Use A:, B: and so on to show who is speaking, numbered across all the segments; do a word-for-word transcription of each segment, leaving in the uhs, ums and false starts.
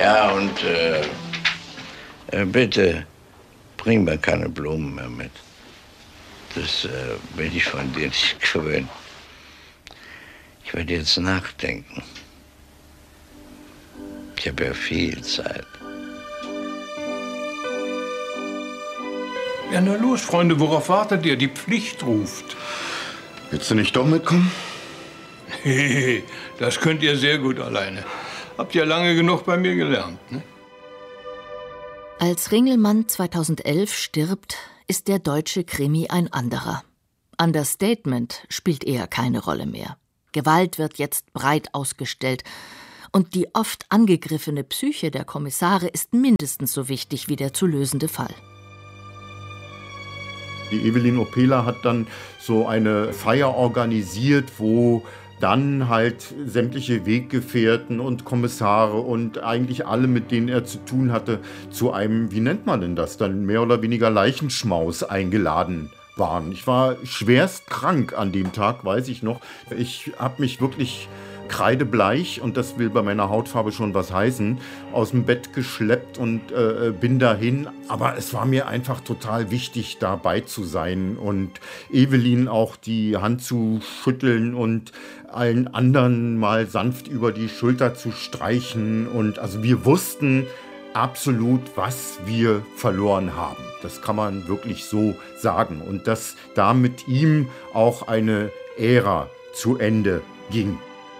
A: Ja, und äh, äh, bitte bring mir keine Blumen mehr mit. Das äh, will ich von dir nicht gewöhnen. Ich werde jetzt nachdenken. Ich habe ja viel Zeit.
B: Ja, na los, Freunde, worauf wartet ihr? Die Pflicht ruft.
C: Willst du nicht doch mitkommen?
B: Hey, das könnt ihr sehr gut alleine. Habt ihr lange genug bei mir gelernt, ne?
D: Als Ringelmann zweitausendelf stirbt, ist der deutsche Krimi ein anderer. Understatement spielt eher keine Rolle mehr. Gewalt wird jetzt breit ausgestellt. Und die oft angegriffene Psyche der Kommissare ist mindestens so wichtig wie der zu lösende Fall.
C: Die Evelyn Opela hat dann so eine Feier organisiert, wo dann halt sämtliche Weggefährten und Kommissare und eigentlich alle, mit denen er zu tun hatte, zu einem, wie nennt man denn das, dann mehr oder weniger Leichenschmaus eingeladen waren. Ich war schwerst krank an dem Tag, weiß ich noch. Ich habe mich wirklich kreidebleich, und das will bei meiner Hautfarbe schon was heißen, aus dem Bett geschleppt und äh, bin dahin. Aber es war mir einfach total wichtig, dabei zu sein und Evelyn auch die Hand zu schütteln und allen anderen mal sanft über die Schulter zu streichen. Und also wir wussten absolut, was wir verloren haben. Das kann man wirklich so sagen. Und dass da mit ihm auch eine Ära zu Ende ging.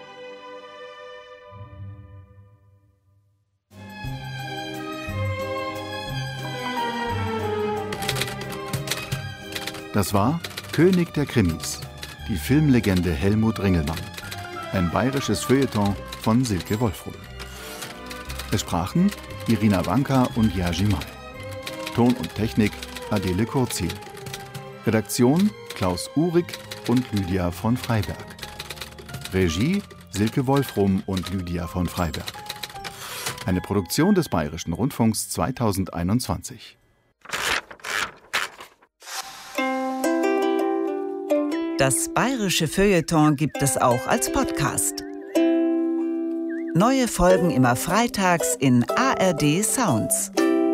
E: Das war König der Krimis, die Filmlegende Helmut Ringelmann. Ein bayerisches Feuilleton von Silke Wolfrum. Es sprachen Irina Wanka und Jerzy May. Ton und Technik Adele Kurzil. Redaktion Klaus Uhrig und Lydia von Freiberg. Regie Silke Wolfrum und Lydia von Freiberg. Eine Produktion des Bayerischen Rundfunks zweitausendeinundzwanzig.
F: Das Bayerische Feuilleton gibt es auch als Podcast. Neue Folgen immer freitags in A R D Sounds.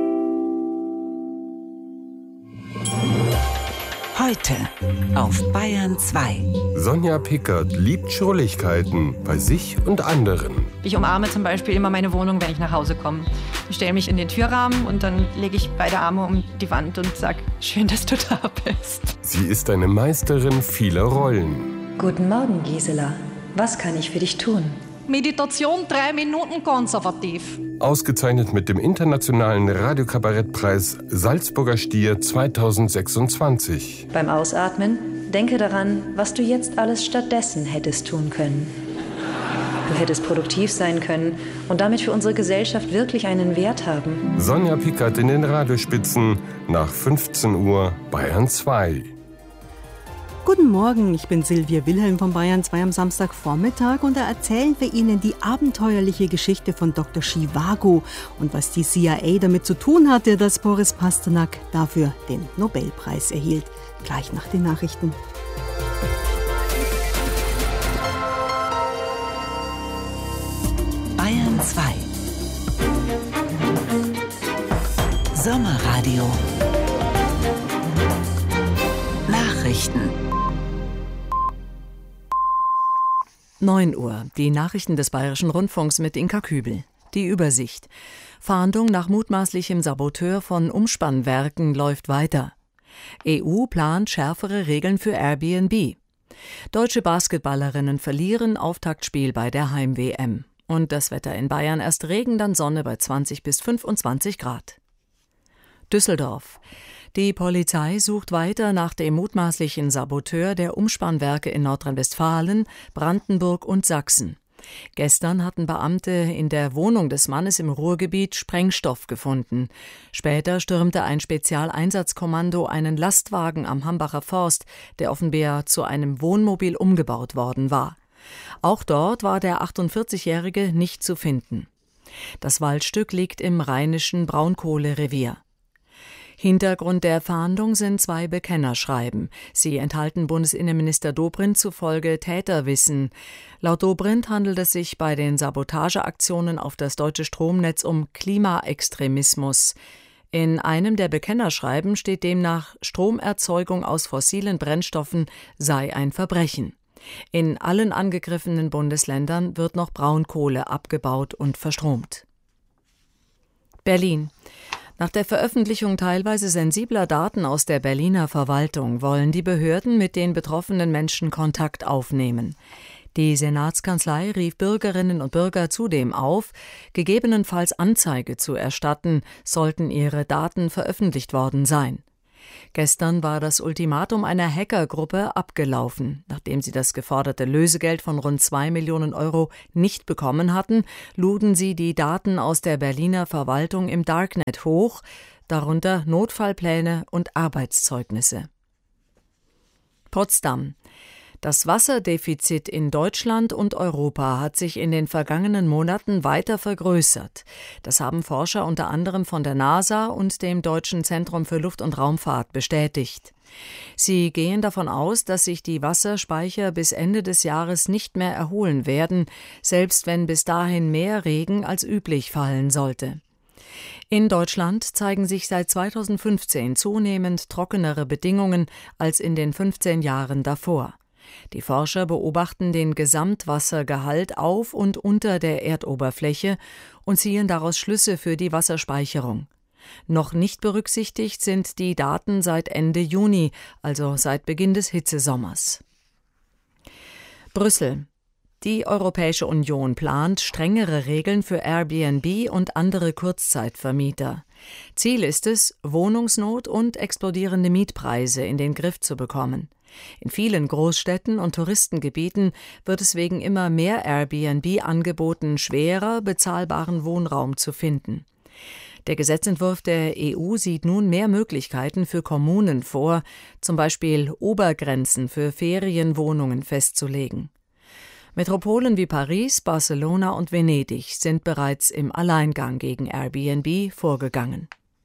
F: Heute auf Bayern zwei.
G: Sonja Pickert liebt Schrulligkeiten bei sich und anderen.
H: Ich umarme zum Beispiel immer meine Wohnung, wenn ich nach Hause komme. Ich stelle mich in den Türrahmen und dann lege ich beide Arme um die Wand und sage, schön, dass du da bist.
G: Sie ist eine Meisterin vieler Rollen.
I: Guten Morgen, Gisela. Was kann ich für dich tun?
H: Meditation drei Minuten konservativ.
G: Ausgezeichnet mit dem internationalen Radiokabarettpreis Salzburger Stier zweitausendsechsundzwanzig.
I: Beim Ausatmen denke daran, was du jetzt alles stattdessen hättest tun können. Du hättest produktiv sein können und damit für unsere Gesellschaft wirklich einen Wert haben.
G: Sonja Pickert in den Radiospitzen nach fünfzehn Uhr Bayern zwei.
J: Guten Morgen, ich bin Silvia Wilhelm von Bayern zwei am Samstagvormittag und da erzählen wir Ihnen die abenteuerliche Geschichte von Doktor Zhivago und was die C I A damit zu tun hatte, dass Boris Pasternak dafür den Nobelpreis erhielt. Gleich nach den Nachrichten.
F: Bayern zwei. Sommerradio. Nachrichten.
K: neun Uhr. Die Nachrichten des Bayerischen Rundfunks mit Inka Kübel. Die Übersicht. Fahndung nach mutmaßlichem Saboteur von Umspannwerken läuft weiter. E U plant schärfere Regeln für Airbnb. Deutsche Basketballerinnen verlieren Auftaktspiel bei der Heim-W M. Und das Wetter in Bayern, erst Regen, dann Sonne bei zwanzig bis fünfundzwanzig Grad. Düsseldorf. Die Polizei sucht weiter nach dem mutmaßlichen Saboteur der Umspannwerke in Nordrhein-Westfalen, Brandenburg und Sachsen. Gestern hatten Beamte in der Wohnung des Mannes im Ruhrgebiet Sprengstoff gefunden. Später stürmte ein Spezialeinsatzkommando einen Lastwagen am Hambacher Forst, der offenbar zu einem Wohnmobil umgebaut worden war. Auch dort war der achtundvierzigjährige nicht zu finden. Das Waldstück liegt im rheinischen Braunkohlerevier. Hintergrund der Fahndung sind zwei Bekennerschreiben. Sie enthalten Bundesinnenminister Dobrindt zufolge Täterwissen. Laut Dobrindt handelt es sich bei den Sabotageaktionen auf das deutsche Stromnetz um Klimaextremismus. In einem der Bekennerschreiben steht demnach, Stromerzeugung aus fossilen Brennstoffen sei ein Verbrechen. In allen angegriffenen Bundesländern wird noch Braunkohle abgebaut und verstromt. Berlin. Nach der Veröffentlichung teilweise sensibler Daten aus der Berliner Verwaltung wollen die Behörden mit den betroffenen Menschen Kontakt aufnehmen. Die Senatskanzlei rief Bürgerinnen und Bürger zudem auf, gegebenenfalls Anzeige zu erstatten, sollten ihre Daten veröffentlicht worden sein. Gestern war das Ultimatum einer Hackergruppe abgelaufen. Nachdem sie das geforderte Lösegeld von rund zwei Millionen Euro nicht bekommen hatten, luden sie die Daten aus der Berliner Verwaltung im Darknet hoch, darunter Notfallpläne und Arbeitszeugnisse. Potsdam. Das Wasserdefizit in Deutschland und Europa hat sich in den vergangenen Monaten weiter vergrößert. Das haben Forscher unter anderem von der NASA und dem Deutschen Zentrum für Luft- und Raumfahrt bestätigt. Sie gehen davon aus, dass sich die Wasserspeicher bis Ende des Jahres nicht mehr erholen werden, selbst wenn bis dahin mehr Regen als üblich fallen sollte. In Deutschland zeigen sich seit zweitausendfünfzehn zunehmend trockenere Bedingungen als in den fünfzehn Jahren davor. Die Forscher beobachten den Gesamtwassergehalt auf und unter der Erdoberfläche und ziehen daraus Schlüsse für die Wasserspeicherung. Noch nicht berücksichtigt sind die Daten seit Ende Juni, also seit Beginn des Hitzesommers. Brüssel. Die Europäische Union plant strengere Regeln für Airbnb und andere Kurzzeitvermieter. Ziel ist es, Wohnungsnot und explodierende Mietpreise in den Griff zu bekommen. In vielen Großstädten und Touristengebieten wird es wegen immer mehr Airbnb-Angeboten schwerer, bezahlbaren Wohnraum zu finden. Der Gesetzentwurf der E U sieht nun mehr Möglichkeiten für Kommunen vor, zum Beispiel Obergrenzen für Ferienwohnungen festzulegen. Metropolen wie Paris, Barcelona und Venedig sind bereits im Alleingang gegen Airbnb vorgegangen.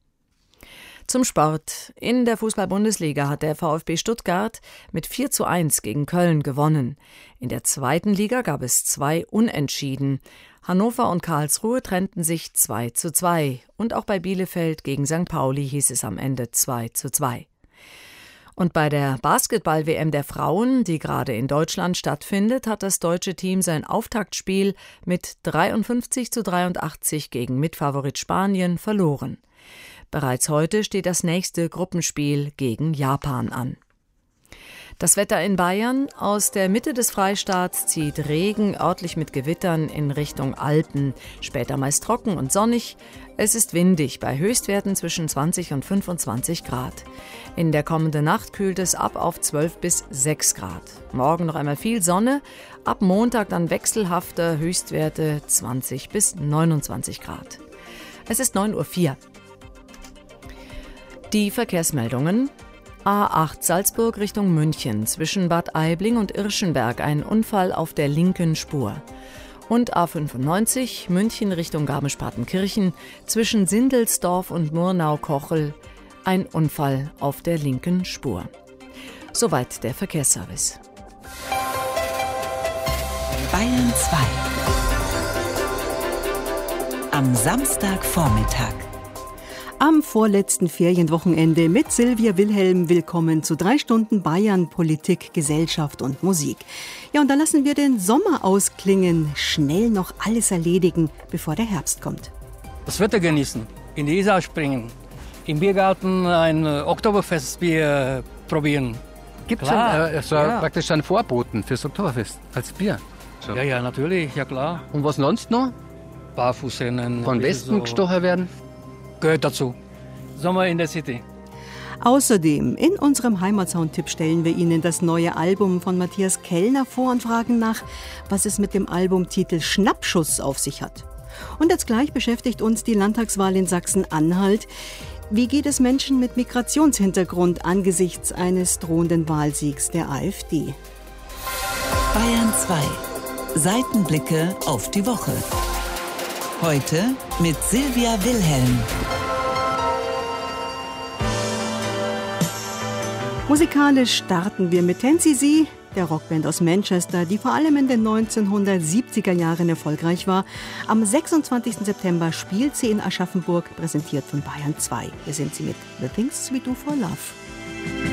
K: Zum Sport. In der Fußball-Bundesliga hat der VfB Stuttgart mit vier zu eins gegen Köln gewonnen. In der zweiten Liga gab es zwei Unentschieden. Hannover und Karlsruhe trennten sich zwei zu zwei. Und auch bei Bielefeld gegen Sankt Pauli hieß es am Ende zwei zu zwei. Und bei der Basketball-W M der Frauen, die gerade in Deutschland stattfindet, hat das deutsche Team sein Auftaktspiel mit dreiundfünfzig zu dreiundachtzig gegen Mitfavorit Spanien verloren. Bereits heute steht das nächste Gruppenspiel gegen Japan an. Das Wetter in Bayern. Aus der Mitte des Freistaats zieht Regen, örtlich mit Gewittern, in Richtung Alpen. Später meist trocken und sonnig. Es ist windig, bei Höchstwerten zwischen zwanzig und fünfundzwanzig Grad. In der kommenden Nacht kühlt es ab auf zwölf bis sechs Grad. Morgen noch einmal viel Sonne. Ab Montag dann wechselhafter, Höchstwerte zwanzig bis neunundzwanzig Grad. Es ist neun Uhr vier. Die Verkehrsmeldungen. A acht Salzburg Richtung München, zwischen Bad Aibling und Irschenberg ein Unfall auf der linken Spur. Und A fünfundneunzig München Richtung Garmisch-Partenkirchen, zwischen Sindelsdorf und Murnau-Kochel ein Unfall auf der linken Spur. Soweit der Verkehrsservice.
F: Bayern zwei. Am Samstagvormittag.
J: Am vorletzten Ferienwochenende mit Silvia Wilhelm. Willkommen zu drei Stunden Bayern, Politik, Gesellschaft und Musik. Ja, und da lassen wir den Sommer ausklingen. Schnell noch alles erledigen, bevor der Herbst kommt.
L: Das Wetter genießen, in die Isar springen, im Biergarten ein Oktoberfestbier probieren.
M: Gibt es äh, so ja. praktisch einen Vorboten fürs Oktoberfest als Bier? So.
L: Ja, ja, natürlich, ja klar.
M: Und was sonst noch?
L: Barfußrennen.
M: Von Westen so gestochen werden?
L: Gehört dazu. Sommer in der City.
J: Außerdem, in unserem Heimatsound-Tipp stellen wir Ihnen das neue Album von Matthias Kellner vor und fragen nach, was es mit dem Albumtitel Schnappschuss auf sich hat. Und jetzt gleich beschäftigt uns die Landtagswahl in Sachsen-Anhalt. Wie geht es Menschen mit Migrationshintergrund angesichts eines drohenden Wahlsiegs der AfD?
F: Bayern zwei. Seitenblicke auf die Woche. Heute mit Silvia Wilhelm.
J: Musikalisch starten wir mit Ten C C, der Rockband aus Manchester, die vor allem in den neunzehnhundertsiebziger Jahren erfolgreich war. Am sechsundzwanzigsten September spielt sie in Aschaffenburg, präsentiert von Bayern zwei. Hier sind sie mit The Things We Do for Love.